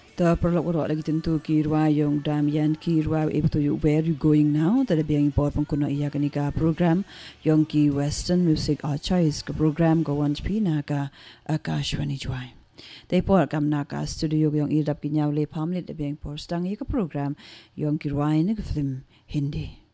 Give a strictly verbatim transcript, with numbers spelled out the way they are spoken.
The perlu ko lagi tentu kirwa yung Damian kirwa able to where you going now that being important kuno iya kanika program yung ki Western Music Archives ka program go once pina ka Akashwani Joy. Tepo kam na ka studio yung idap kinyaw le pamlit being postang ika program yung kirwa ni film Hindi.